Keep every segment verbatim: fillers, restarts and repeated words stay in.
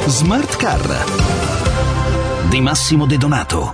Smart Car di Massimo De Donato.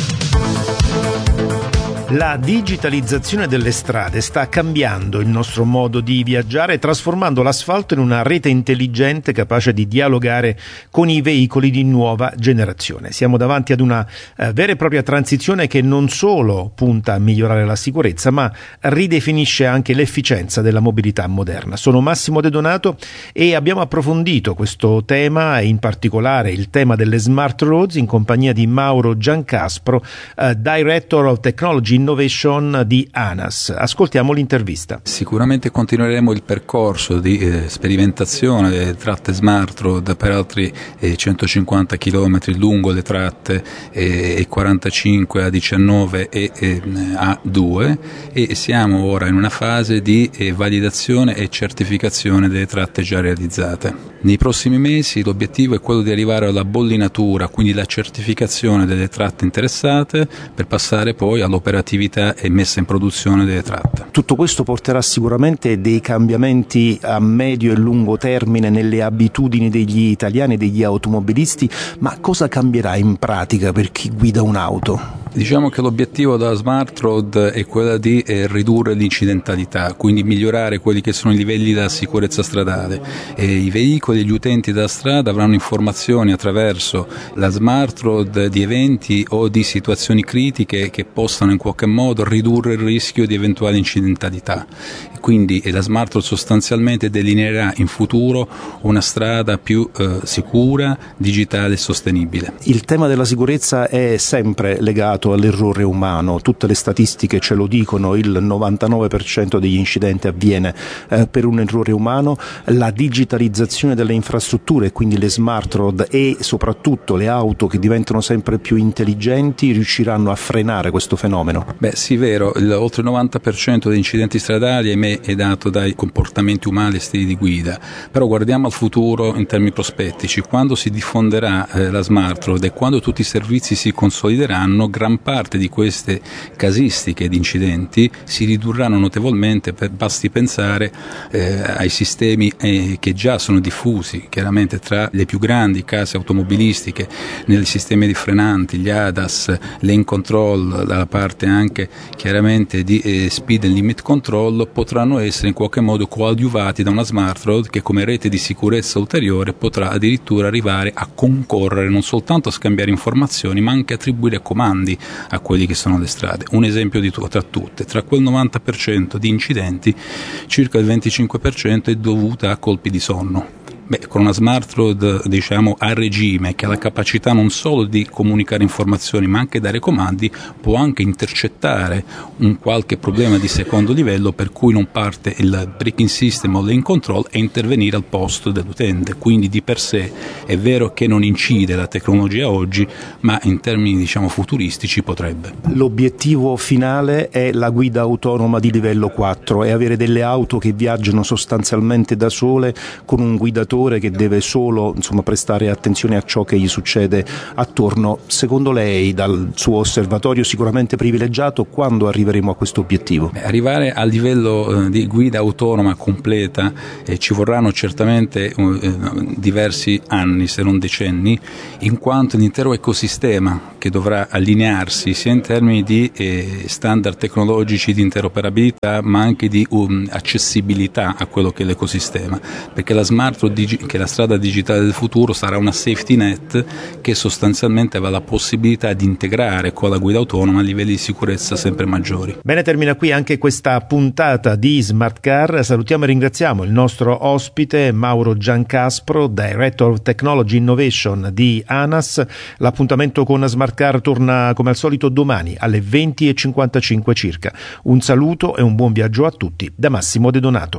La digitalizzazione delle strade sta cambiando il nostro modo di viaggiare, trasformando l'asfalto in una rete intelligente capace di dialogare con i veicoli di nuova generazione. Siamo davanti ad una eh, vera e propria transizione che non solo punta a migliorare la sicurezza, ma ridefinisce anche l'efficienza della mobilità moderna. Sono Massimo De Donato e abbiamo approfondito questo tema e in particolare il tema delle smart roads in compagnia di Mauro Giancaspro, eh, Director of Technology Innovation di ANAS. Ascoltiamo l'intervista. Sicuramente continueremo il percorso di eh, sperimentazione delle tratte smart road per altri eh, centocinquanta chilometri lungo le tratte eh, e quarantacinque A diciannove e eh, A due, e siamo ora in una fase di eh, validazione e certificazione delle tratte già realizzate. Nei prossimi mesi l'obiettivo è quello di arrivare alla bollinatura, quindi la certificazione delle tratte interessate, per passare poi all'operatività e messa in produzione delle tratte. Tutto questo porterà sicuramente dei cambiamenti a medio e lungo termine nelle abitudini degli italiani e degli automobilisti, ma cosa cambierà in pratica per chi guida un'auto? Diciamo che l'obiettivo della Smart Road è quello di eh, ridurre l'incidentalità, quindi migliorare quelli che sono i livelli della sicurezza stradale. E i veicoli e gli utenti della strada avranno informazioni attraverso la Smart Road di eventi o di situazioni critiche che possano in qualche modo ridurre il rischio di eventuale incidentalità. Quindi la Smart Road sostanzialmente delineerà in futuro una strada più eh, sicura, digitale e sostenibile. Il tema della sicurezza è sempre legato all'errore umano, tutte le statistiche ce lo dicono, il novantanove per cento degli incidenti avviene eh, per un errore umano. La digitalizzazione delle infrastrutture, quindi le smart road e soprattutto le auto che diventano sempre più intelligenti, riusciranno a frenare questo fenomeno? Beh sì, vero, il, oltre il novanta per cento degli incidenti stradali ahimè è dato dai comportamenti umani e stili di guida, però guardiamo al futuro in termini prospettici. Quando si diffonderà eh, la smart road e quando tutti i servizi si consolideranno, gran parte di queste casistiche di incidenti si ridurranno notevolmente. Per, basti pensare eh, ai sistemi eh, che già sono diffusi chiaramente tra le più grandi case automobilistiche, nei sistemi di frenanti, gli A D A S, lane control, dalla parte anche chiaramente di eh, speed and limit control, potranno essere in qualche modo coadiuvati da una smart road che come rete di sicurezza ulteriore potrà addirittura arrivare a concorrere non soltanto a scambiare informazioni ma anche attribuire comandi a quelli che sono le strade. Un esempio di tu, tra tutte, tra quel novanta per cento di incidenti circa il venticinque per cento è dovuta a colpi di sonno. Beh, con una smart road diciamo a regime, che ha la capacità non solo di comunicare informazioni ma anche dare comandi, può anche intercettare un qualche problema di secondo livello per cui non parte il braking system o lane control e intervenire al posto dell'utente. Quindi di per sé è vero che non incide la tecnologia oggi, ma in termini diciamo futuristici potrebbe. L'obiettivo finale è la guida autonoma di livello quattro e avere delle auto che viaggiano sostanzialmente da sole con un guidatore che deve solo insomma prestare attenzione a ciò che gli succede attorno. Secondo lei, dal suo osservatorio sicuramente privilegiato, quando arriveremo a questo obiettivo? Beh, arrivare a livello eh, di guida autonoma completa eh, ci vorranno certamente eh, diversi anni, se non decenni, in quanto l'intero ecosistema che dovrà allinearsi sia in termini di eh, standard tecnologici di interoperabilità ma anche di um, accessibilità a quello che è l'ecosistema, perché la smart road che la strada digitale del futuro sarà una safety net che sostanzialmente avrà la possibilità di integrare con la guida autonoma a livelli di sicurezza sempre maggiori. Bene, termina qui anche questa puntata di Smart Car. Salutiamo e ringraziamo il nostro ospite Mauro Giancaspro, Director of Technology Innovation di ANAS. L'appuntamento con Smart Car torna come al solito domani alle venti e cinquantacinque circa. Un saluto e un buon viaggio a tutti da Massimo De Donato.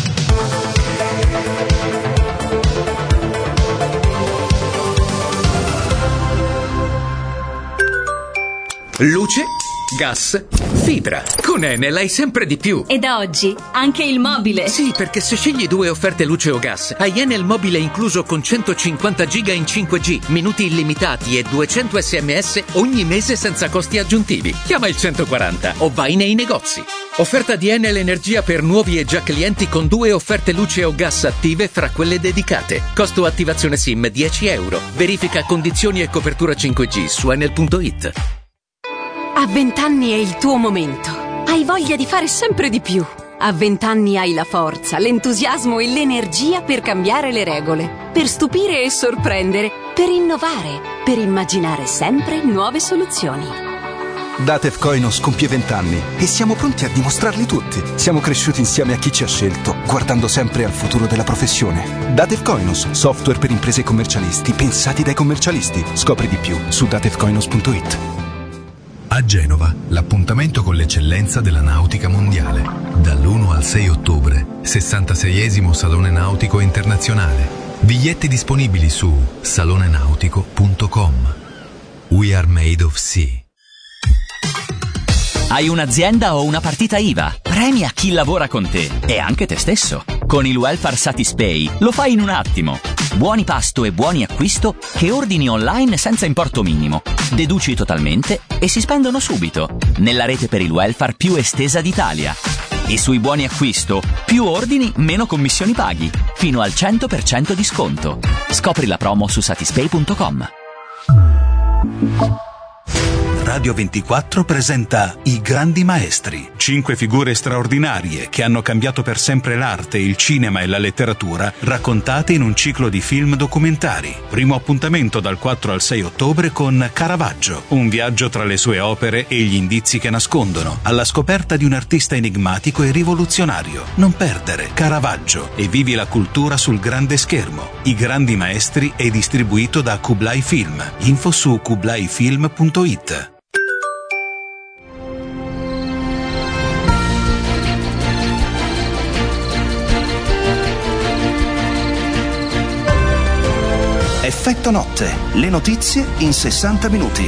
Luce, gas, fibra. Con Enel hai sempre di più. E da oggi anche il mobile. Sì, perché se scegli due offerte luce o gas, hai Enel mobile incluso con centocinquanta giga in cinque G, minuti illimitati e duecento sms ogni mese senza costi aggiuntivi. Chiama il centoquaranta o vai nei negozi. Offerta di Enel Energia per nuovi e già clienti con due offerte luce o gas attive fra quelle dedicate. Costo attivazione SIM dieci euro. Verifica condizioni e copertura cinque G su enel punto it. A vent'anni è il tuo momento. Hai voglia di fare sempre di più. A vent'anni hai la forza, l'entusiasmo e l'energia per cambiare le regole, per stupire e sorprendere, per innovare, per immaginare sempre nuove soluzioni. Datev Koinos compie vent'anni e siamo pronti a dimostrarli tutti. Siamo cresciuti insieme a chi ci ha scelto, guardando sempre al futuro della professione. Datev Koinos, software per imprese e commercialisti, pensati dai commercialisti. Scopri di più su datev koinos punto it. A Genova, l'appuntamento con l'eccellenza della nautica mondiale. Dall'primo al sei ottobre, sessantaseiesimo Salone Nautico Internazionale. Biglietti disponibili su salone nautico punto com. We are made of sea. Hai un'azienda o una partita I V A? Premia chi lavora con te e anche te stesso. Con il Welfare Satispay lo fai in un attimo. Buoni pasto e buoni acquisto che ordini online senza importo minimo. Deduci totalmente e si spendono subito. Nella rete per il welfare più estesa d'Italia. E sui buoni acquisto, più ordini, meno commissioni paghi. Fino al cento per cento di sconto. Scopri la promo su satispay punto com. Radio ventiquattro presenta I Grandi Maestri, cinque figure straordinarie che hanno cambiato per sempre l'arte, il cinema e la letteratura, raccontate in un ciclo di film documentari. Primo appuntamento dal quattro al sei ottobre con Caravaggio, un viaggio tra le sue opere e gli indizi che nascondono, alla scoperta di un artista enigmatico e rivoluzionario. Non perdere Caravaggio e vivi la cultura sul grande schermo. I Grandi Maestri è distribuito da Kublai Film. Info su kublai film punto it. Effetto notte, le notizie in sessanta minuti.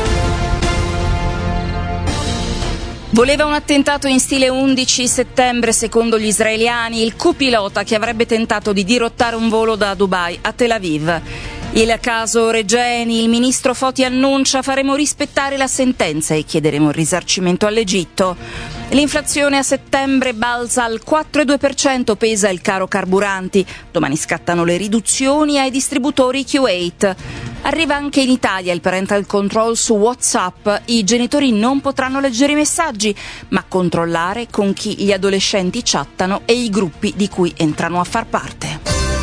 Voleva un attentato in stile undici settembre secondo gli israeliani, il copilota che avrebbe tentato di dirottare un volo da Dubai a Tel Aviv. Il caso Regeni, il ministro Foti annuncia faremo rispettare la sentenza e chiederemo il risarcimento all'Egitto. L'inflazione a settembre balza al quattro virgola due per cento, pesa il caro carburanti. Domani scattano le riduzioni ai distributori Q otto. Arriva anche in Italia il parental control su WhatsApp. I genitori non potranno leggere i messaggi, ma controllare con chi gli adolescenti chattano e i gruppi di cui entrano a far parte.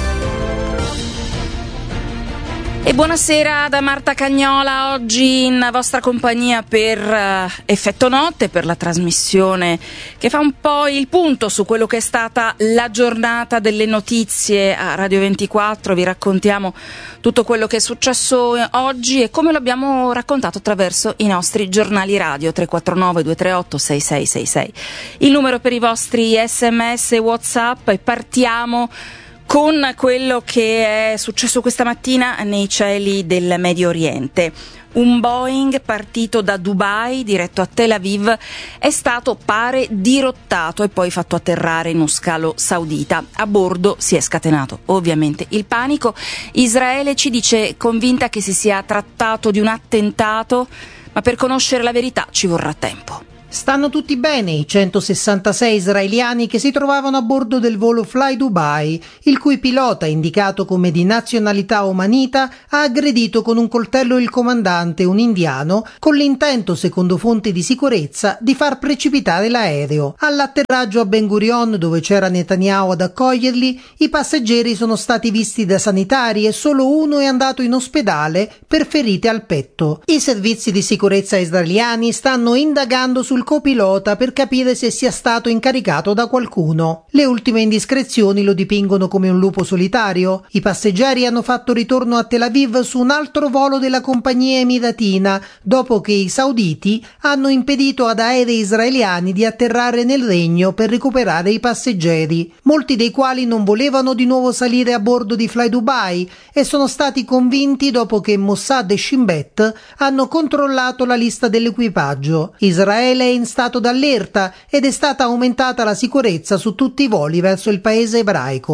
E buonasera da Marta Cagnola, oggi in vostra compagnia per uh, Effetto Notte, per la trasmissione che fa un po' il punto su quello che è stata la giornata delle notizie a Radio ventiquattro. Vi raccontiamo tutto quello che è successo oggi e come lo abbiamo raccontato attraverso i nostri giornali radio. Tre quattro nove due tre otto sei sei sei sei il numero per i vostri sms e WhatsApp, e partiamo con quello che è successo questa mattina nei cieli del Medio Oriente. Un Boeing partito da Dubai, diretto a Tel Aviv, è stato, pare, dirottato e poi fatto atterrare in uno scalo saudita. A bordo si è scatenato ovviamente il panico. Israele ci dice convinta che si sia trattato di un attentato, ma per conoscere la verità ci vorrà tempo. Stanno tutti bene i centosessantasei israeliani che si trovavano a bordo del volo Fly Dubai, il cui pilota, indicato come di nazionalità omanita, ha aggredito con un coltello il comandante, un indiano, con l'intento, secondo fonti di sicurezza, di far precipitare l'aereo. All'atterraggio a Ben Gurion, dove c'era Netanyahu ad accoglierli, i passeggeri sono stati visti da sanitari e solo uno è andato in ospedale per ferite al petto. I servizi di sicurezza israeliani stanno indagando sul copilota per capire se sia stato incaricato da qualcuno. Le ultime indiscrezioni lo dipingono come un lupo solitario. I passeggeri hanno fatto ritorno a Tel Aviv su un altro volo della compagnia emiratina, dopo che i sauditi hanno impedito ad aerei israeliani di atterrare nel regno per recuperare i passeggeri, molti dei quali non volevano di nuovo salire a bordo di Fly Dubai e sono stati convinti dopo che Mossad e Shin Bet hanno controllato la lista dell'equipaggio. Israele è in stato d'allerta ed è stata aumentata la sicurezza su tutti i voli verso il paese ebraico.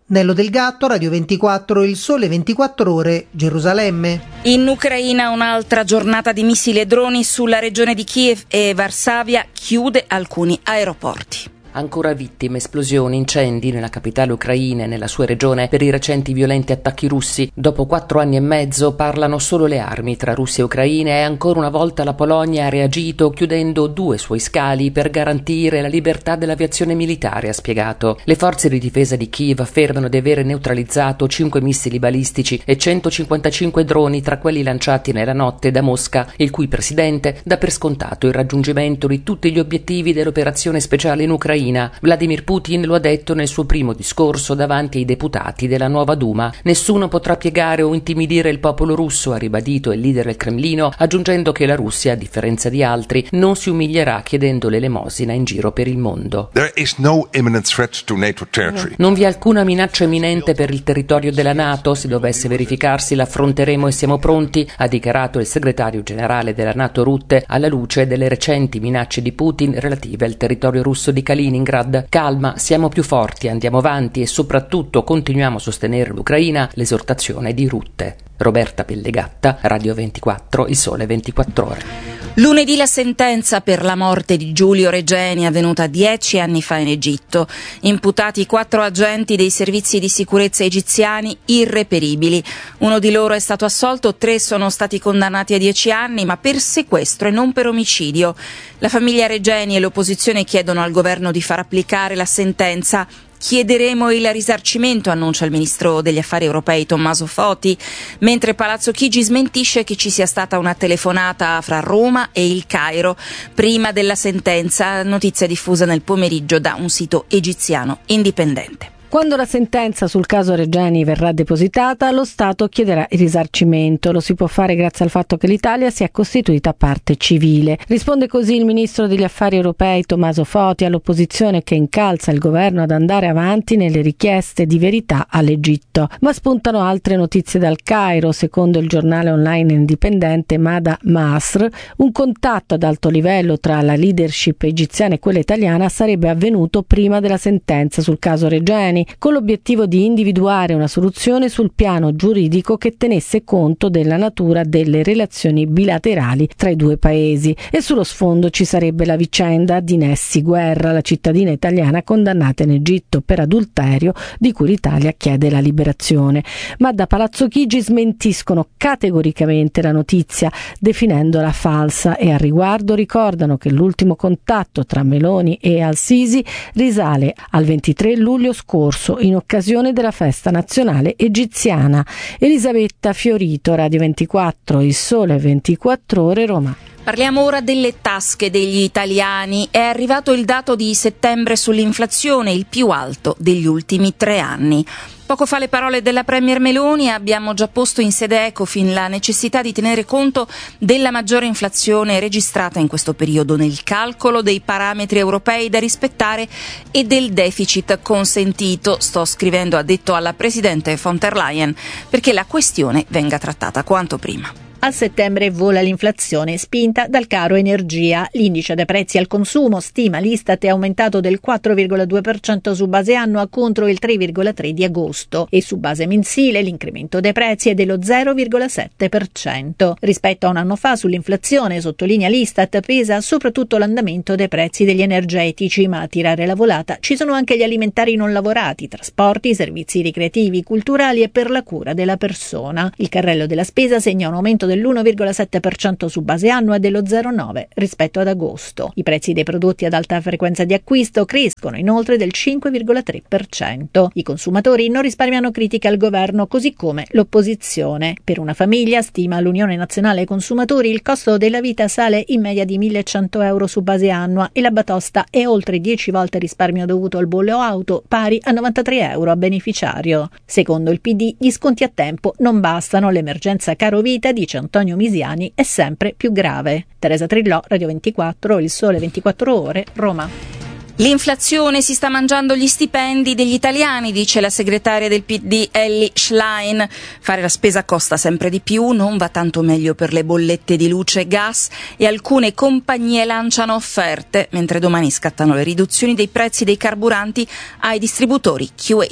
Nello Del Gatto, Radio ventiquattro, Il Sole ventiquattro Ore, Gerusalemme. In Ucraina un'altra giornata di missili e droni sulla regione di Kiev e Varsavia chiude alcuni aeroporti. Ancora vittime, esplosioni, incendi nella capitale ucraina e nella sua regione per i recenti violenti attacchi russi. Dopo quattro anni e mezzo parlano solo le armi tra Russia e Ucraina e ancora una volta la Polonia ha reagito chiudendo due suoi scali per garantire la libertà dell'aviazione militare, ha spiegato. Le forze di difesa di Kiev affermano di aver neutralizzato cinque missili balistici e centocinquantacinque droni tra quelli lanciati nella notte da Mosca, il cui presidente dà per scontato il raggiungimento di tutti gli obiettivi dell'operazione speciale in Ucraina. Vladimir Putin lo ha detto nel suo primo discorso davanti ai deputati della nuova Duma. Nessuno potrà piegare o intimidire il popolo russo, ha ribadito il leader del Cremlino, aggiungendo che la Russia, a differenza di altri, non si umilierà chiedendo l'elemosina in giro per il mondo. There is no imminent threat to NATO territory. Non vi è alcuna minaccia imminente per il territorio della NATO. Se dovesse verificarsi l'affronteremo e siamo pronti, ha dichiarato il segretario generale della NATO Rutte alla luce delle recenti minacce di Putin relative al territorio russo di Kaliningrad. Calma, siamo più forti, andiamo avanti e soprattutto continuiamo a sostenere l'Ucraina, l'esortazione di Rutte. Roberta Pellegatta, Radio ventiquattro, Il Sole ventiquattro Ore. Lunedì la sentenza per la morte di Giulio Regeni, avvenuta dieci anni fa in Egitto. Imputati quattro agenti dei servizi di sicurezza egiziani irreperibili. Uno di loro è stato assolto, tre sono stati condannati a dieci anni, ma per sequestro e non per omicidio. La famiglia Regeni e l'opposizione chiedono al governo di far applicare la sentenza. Chiederemo il risarcimento, annuncia il ministro degli affari europei Tommaso Foti, mentre Palazzo Chigi smentisce che ci sia stata una telefonata fra Roma e il Cairo prima della sentenza, notizia diffusa nel pomeriggio da un sito egiziano indipendente. Quando la sentenza sul caso Regeni verrà depositata, lo Stato chiederà il risarcimento. Lo si può fare grazie al fatto che l'Italia si è costituita parte civile. Risponde così il ministro degli affari europei Tommaso Foti all'opposizione che incalza il governo ad andare avanti nelle richieste di verità all'Egitto. Ma spuntano altre notizie dal Cairo. Secondo il giornale online indipendente Mada Masr, un contatto ad alto livello tra la leadership egiziana e quella italiana sarebbe avvenuto prima della sentenza sul caso Regeni, con l'obiettivo di individuare una soluzione sul piano giuridico che tenesse conto della natura delle relazioni bilaterali tra i due paesi. E sullo sfondo ci sarebbe la vicenda di Nessi Guerra, la cittadina italiana condannata in Egitto per adulterio, di cui l'Italia chiede la liberazione. Ma da Palazzo Chigi smentiscono categoricamente la notizia, definendola falsa, e al riguardo ricordano che l'ultimo contatto tra Meloni e Al-Sisi risale al ventitré luglio scorso, in occasione della festa nazionale egiziana. Elisabetta Fiorito, Radio ventiquattro, Il Sole ventiquattro Ore, Roma. Parliamo ora delle tasche degli italiani. È arrivato il dato di settembre sull'inflazione, il più alto degli ultimi tre anni. Poco fa le parole della Premier Meloni, abbiamo già posto in sede Ecofin la necessità di tenere conto della maggiore inflazione registrata in questo periodo nel calcolo dei parametri europei da rispettare e del deficit consentito. Sto scrivendo, ha detto alla Presidente von der Leyen, perché la questione venga trattata quanto prima. A settembre vola l'inflazione spinta dal caro energia. L'indice dei prezzi al consumo, stima l'Istat, è aumentato del quattro virgola due per cento su base annua contro il tre virgola tre di agosto e su base mensile l'incremento dei prezzi è dello zero virgola sette per cento. Rispetto a un anno fa sull'inflazione, sottolinea l'Istat, pesa soprattutto l'andamento dei prezzi degli energetici, ma a tirare la volata ci sono anche gli alimentari non lavorati, trasporti, servizi ricreativi, culturali e per la cura della persona. Il carrello della spesa segna un aumento dell'uno virgola sette per cento su base annua e dello zero virgola nove per cento rispetto ad agosto. I prezzi dei prodotti ad alta frequenza di acquisto crescono inoltre del cinque virgola tre per cento. I consumatori non risparmiano critiche al governo, così come l'opposizione. Per una famiglia, stima l'Unione Nazionale Consumatori, il costo della vita sale in media di millecento euro su base annua e la batosta è oltre dieci volte il risparmio dovuto al bollo auto, pari a novantatré euro a beneficiario. Secondo il P D, gli sconti a tempo non bastano, l'emergenza caro vita, dice Antonio Misiani, è sempre più grave. Teresa Trillò, Radio ventiquattro, Il Sole ventiquattro Ore, Roma. L'inflazione si sta mangiando gli stipendi degli italiani, dice la segretaria del P D Elly Schlein. Fare la spesa costa sempre di più, non va tanto meglio per le bollette di luce e gas e alcune compagnie lanciano offerte, mentre domani scattano le riduzioni dei prezzi dei carburanti ai distributori Q otto.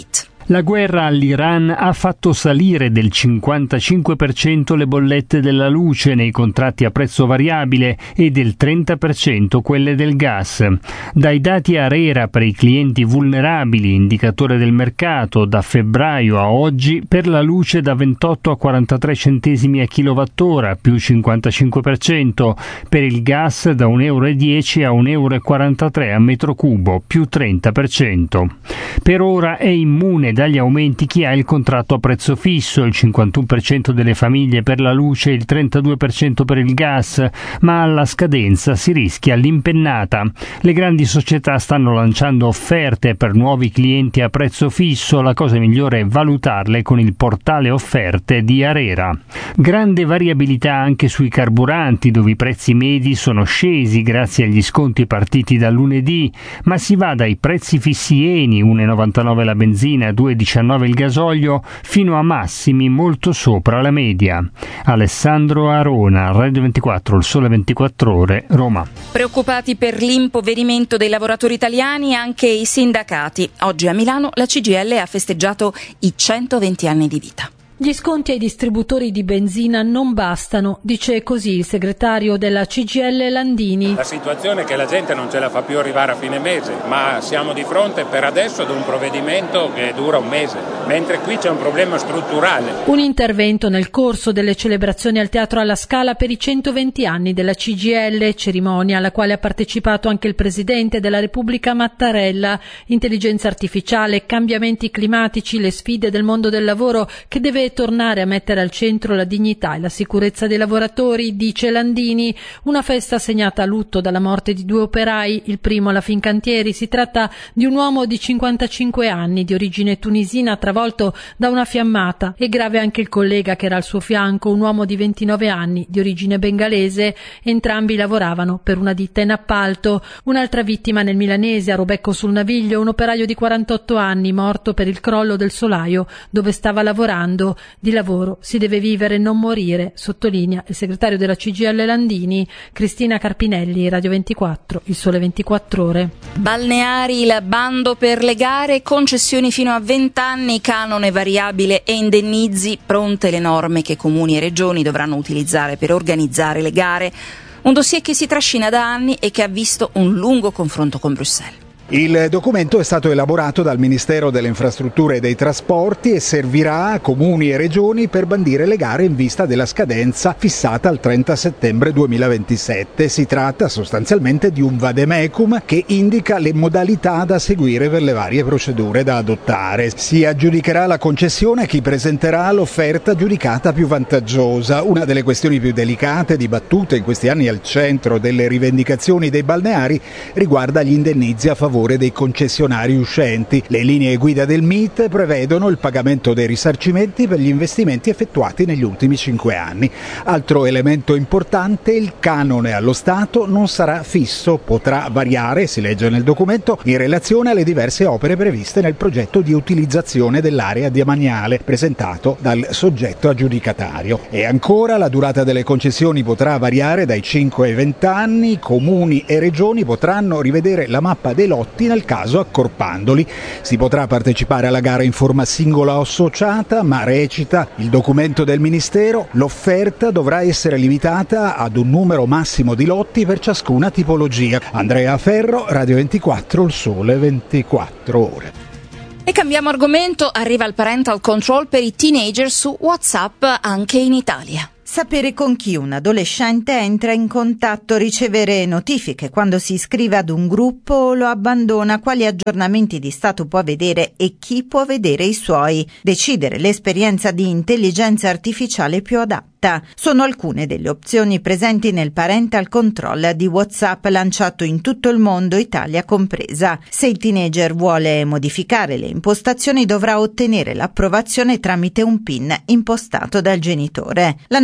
La guerra all'Iran ha fatto salire del cinquantacinque per cento le bollette della luce nei contratti a prezzo variabile e del trenta per cento quelle del gas. Dai dati ARERA per i clienti vulnerabili, indicatore del mercato, da febbraio a oggi per la luce da ventotto a quarantatré centesimi a kilowattora, più cinquantacinque per cento, per il gas da un euro e dieci a un euro e quarantatré a metro cubo, più trenta per cento. Per ora è immune dagli aumenti chi ha il contratto a prezzo fisso, il cinquantuno per cento delle famiglie per la luce e il trentadue per cento per il gas, ma alla scadenza si rischia l'impennata. Le grandi società stanno lanciando offerte per nuovi clienti a prezzo fisso, la cosa migliore è valutarle con il portale offerte di ARERA. Grande variabilità anche sui carburanti, dove i prezzi medi sono scesi grazie agli sconti partiti da lunedì, ma si va dai prezzi fissi Eni, uno virgola novantanove la benzina, due virgola diciannove il gasolio, fino a massimi molto sopra la media. Alessandro Arona, Radio ventiquattro, Il Sole ventiquattro Ore, Roma. Preoccupati per l'impoverimento dei lavoratori italiani anche i sindacati. Oggi a Milano la C G I L ha festeggiato i centoventi anni di vita. Gli sconti ai distributori di benzina non bastano, dice così il segretario della C G I L Landini. La situazione è che la gente non ce la fa più arrivare a fine mese, ma siamo di fronte per adesso ad un provvedimento che dura un mese, mentre qui c'è un problema strutturale. Un intervento nel corso delle celebrazioni al Teatro alla Scala per i centoventi anni della C G I L, cerimonia alla quale ha partecipato anche il Presidente della Repubblica Mattarella. Intelligenza artificiale, cambiamenti climatici, le sfide del mondo del lavoro che deve tornare a mettere al centro la dignità e la sicurezza dei lavoratori, dice Landini. Una festa segnata a lutto dalla morte di due operai, il primo alla Fincantieri. Si tratta di un uomo di cinquantacinque anni, di origine tunisina, travolto da una fiammata, e grave anche il collega che era al suo fianco, un uomo di ventinove anni, di origine bengalese. Entrambi lavoravano per una ditta in appalto. Un'altra vittima nel milanese, a Robecco sul Naviglio, un operaio di quarantotto anni, morto per il crollo del solaio dove stava lavorando. Di lavoro si deve vivere e non morire, sottolinea il segretario della C G I L Landini. Cristina Carpinelli, Radio ventiquattro, Il Sole ventiquattro Ore. Balneari, il bando per le gare, concessioni fino a venti anni, canone variabile e indennizi, pronte le norme che comuni e regioni dovranno utilizzare per organizzare le gare. Un dossier che si trascina da anni e che ha visto un lungo confronto con Bruxelles. Il documento è stato elaborato dal Ministero delle Infrastrutture e dei Trasporti e servirà a comuni e regioni per bandire le gare in vista della scadenza fissata al trenta settembre duemilaventisette. Si tratta sostanzialmente di un vademecum che indica le modalità da seguire per le varie procedure da adottare. Si aggiudicherà la concessione a chi presenterà l'offerta giudicata più vantaggiosa. Una delle questioni più delicate, dibattute in questi anni al centro delle rivendicazioni dei balneari, riguarda gli indennizi a favore dei concessionari uscenti. Le linee guida del M I T prevedono il pagamento dei risarcimenti per gli investimenti effettuati negli ultimi cinque anni. Altro elemento importante, il canone allo Stato non sarà fisso, potrà variare, si legge nel documento, in relazione alle diverse opere previste nel progetto di utilizzazione dell'area demaniale presentato dal soggetto aggiudicatario. E ancora, la durata delle concessioni potrà variare dai cinque ai venti anni, comuni e regioni potranno rivedere la mappa dei lotti nel caso accorpandoli. Si potrà partecipare alla gara in forma singola o associata, ma recita il documento del Ministero, l'offerta dovrà essere limitata ad un numero massimo di lotti per ciascuna tipologia. Andrea Ferro, Radio ventiquattro, Il Sole ventiquattro Ore. E cambiamo argomento, arriva il parental control per i teenager su WhatsApp anche in Italia. Sapere con chi un adolescente entra in contatto, ricevere notifiche quando si iscrive ad un gruppo o lo abbandona, quali aggiornamenti di stato può vedere e chi può vedere i suoi, decidere l'esperienza di intelligenza artificiale più adatta. Sono alcune delle opzioni presenti nel parental control di WhatsApp lanciato in tutto il mondo, Italia compresa. Se il teenager vuole modificare le impostazioni dovrà ottenere l'approvazione tramite un PIN impostato dal genitore. La novità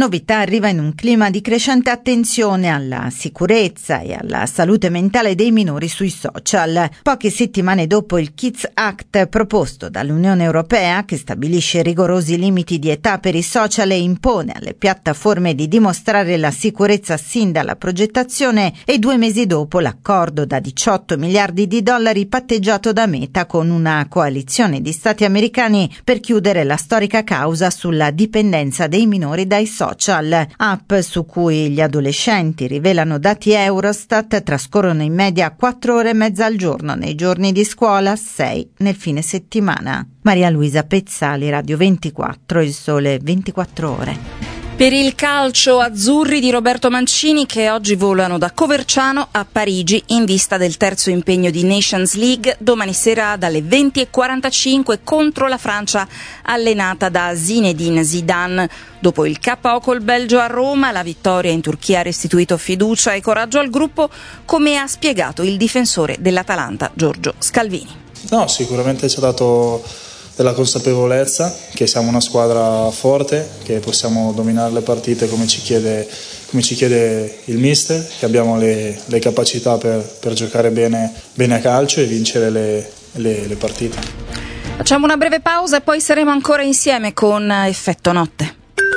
novità arriva in un clima di crescente attenzione alla sicurezza e alla salute mentale dei minori sui social. Poche settimane dopo il Kids Act proposto dall'Unione Europea, che stabilisce rigorosi limiti di età per i social e impone alle piattaforme di dimostrare la sicurezza sin dalla progettazione, e due mesi dopo l'accordo da diciotto miliardi di dollari patteggiato da Meta con una coalizione di stati americani per chiudere la storica causa sulla dipendenza dei minori dai social. App su cui gli adolescenti, rivelano dati Eurostat, trascorrono in media quattro ore e mezza al giorno nei giorni di scuola, sei nel fine settimana. Maria Luisa Pezzali, Radio ventiquattro, Il Sole ventiquattro Ore. Per il calcio, azzurri di Roberto Mancini che oggi volano da Coverciano a Parigi in vista del terzo impegno di Nations League domani sera dalle venti e quarantacinque contro la Francia allenata da Zinedine Zidane. Dopo il K O col Belgio a Roma, la vittoria in Turchia ha restituito fiducia e coraggio al gruppo, come ha spiegato il difensore dell'Atalanta Giorgio Scalvini. No, sicuramente ci ha dato della consapevolezza che siamo una squadra forte, che possiamo dominare le partite come ci chiede, come ci chiede il mister, che abbiamo le, le capacità per, per giocare bene, bene a calcio e vincere le, le, le partite. Facciamo una breve pausa e poi saremo ancora insieme con Effetto Notte.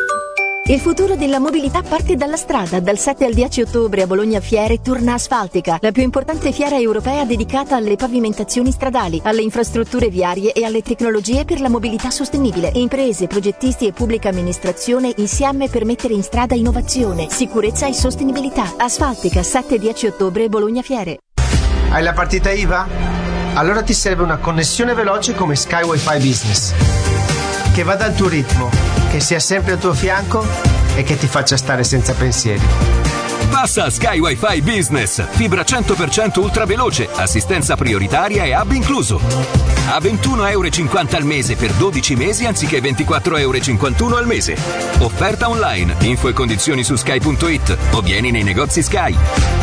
Il futuro della mobilità parte dalla strada. Dal sette al dieci ottobre a Bologna Fiere torna Asfaltica, la più importante fiera europea dedicata alle pavimentazioni stradali, alle infrastrutture viarie e alle tecnologie per la mobilità sostenibile. Imprese, progettisti e pubblica amministrazione insieme per mettere in strada innovazione, sicurezza e sostenibilità. Asfaltica, sette e dieci ottobre, Bologna Fiere. Hai la partita I V A? Allora ti serve una connessione veloce come Sky Wi-Fi Business, che vada al tuo ritmo, che sia sempre al tuo fianco e che ti faccia stare senza pensieri. Passa a Sky Wi-Fi Business, fibra cento per cento ultra veloce, assistenza prioritaria e hub incluso. A ventuno euro e cinquanta al mese per dodici mesi anziché ventiquattro euro e cinquantuno al mese. Offerta online, info e condizioni su sky punto it o vieni nei negozi Sky.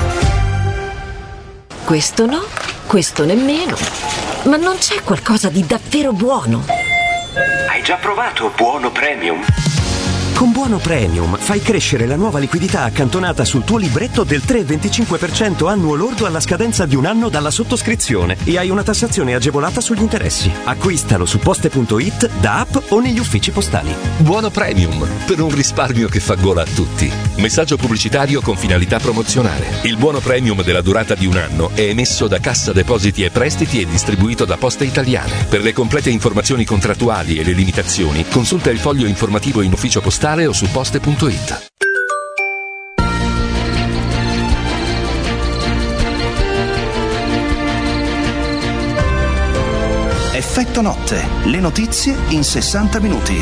Questo no, questo nemmeno. Ma non c'è qualcosa di davvero buono? Hai già provato Buono Premium? Con Buono Premium fai crescere la nuova liquidità accantonata sul tuo libretto del tre virgola venticinque per cento annuo lordo alla scadenza di un anno dalla sottoscrizione e hai una tassazione agevolata sugli interessi. Acquistalo su poste punto it, da app o negli uffici postali. Buono Premium, per un risparmio che fa gola a tutti. Messaggio pubblicitario con finalità promozionale. Il Buono Premium della durata di un anno è emesso da Cassa Depositi e Prestiti e distribuito da Poste Italiane. Per le complete informazioni contrattuali e le limitazioni, consulta il foglio informativo in ufficio postale o su poste punto it. Effetto Notte, le notizie in sessanta minuti.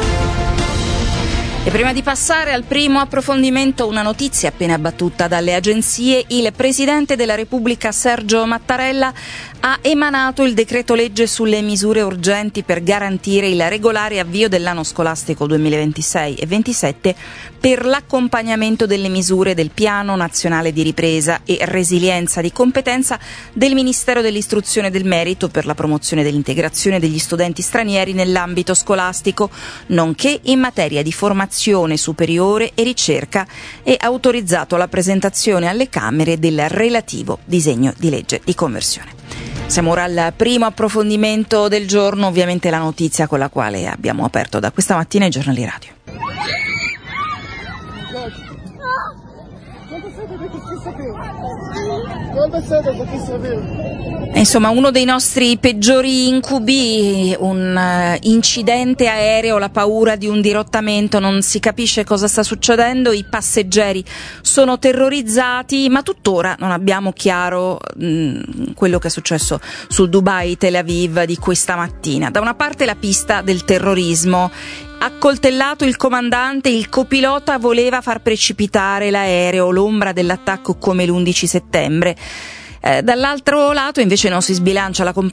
E prima di passare al primo approfondimento, una notizia appena battuta dalle agenzie: il Presidente della Repubblica Sergio Mattarella ha emanato il decreto legge sulle misure urgenti per garantire il regolare avvio dell'anno scolastico duemilaventisei e ventisette per l'accompagnamento delle misure del Piano Nazionale di Ripresa e Resilienza, di competenza del Ministero dell'Istruzione e del Merito, per la promozione dell'integrazione degli studenti stranieri nell'ambito scolastico, nonché in materia di formazione superiore e ricerca, e autorizzato alla presentazione alle Camere del relativo disegno di legge di conversione. Siamo ora al primo approfondimento del giorno, ovviamente la notizia con la quale abbiamo aperto da questa mattina i giornali radio. Insomma, uno dei nostri peggiori incubi, un uh, incidente aereo, la paura di un dirottamento, non si capisce cosa sta succedendo, i passeggeri sono terrorizzati, ma tuttora non abbiamo chiaro mh, quello che è successo sul Dubai Tel Aviv di questa mattina. Da una parte la pista del terrorismo, accoltellato il comandante, il copilota voleva far precipitare l'aereo, l'ombra dell'attacco come l'undici settembre. Eh, dall'altro lato invece non si sbilancia la compagnia